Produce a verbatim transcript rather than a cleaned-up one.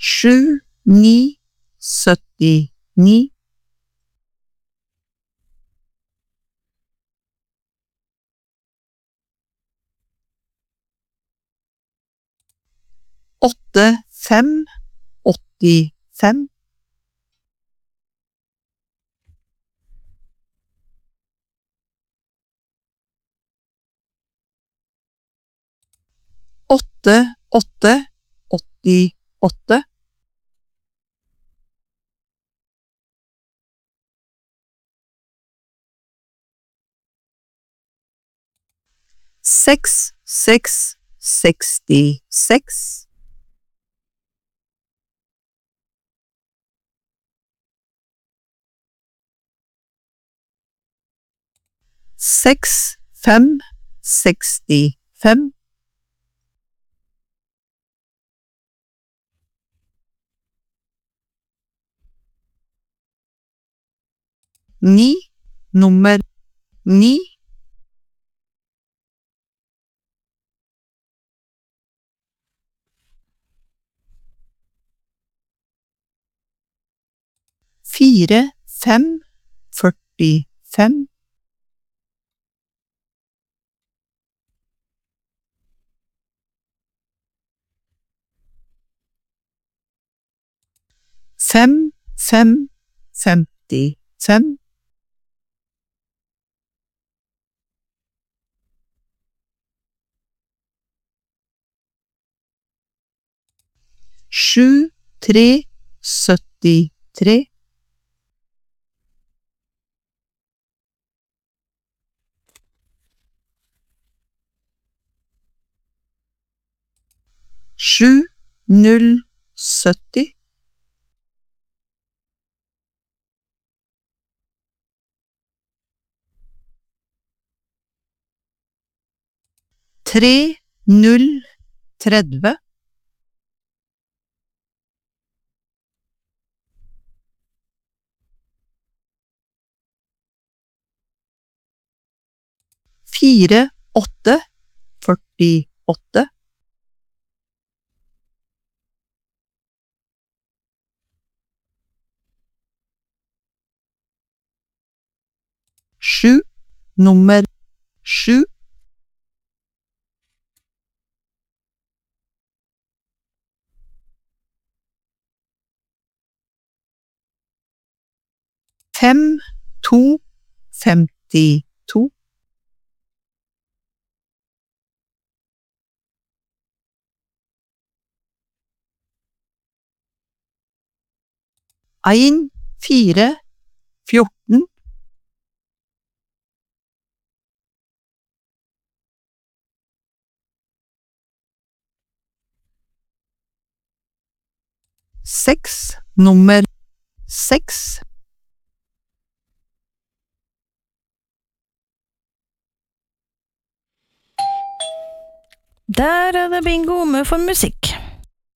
sju, ni, syttini. Åtte, fem, åttifem. Åtte, åtte, åttiåtte. Seks, seks, sekstiseks. Seks, fem, sekstifem. Ni, nummer ni. Fire, fem, førtifem. Fem, fem, femtifem. Sju, tre, syttitre. Sju, null, sytti. Tre, null, tredve. Fire, åtte, førtiåtte. Sju, nummer sju. Fem, to, femtito. En, fire, fjorten. Seks, nummer seks. Der er det bingo med for musikk.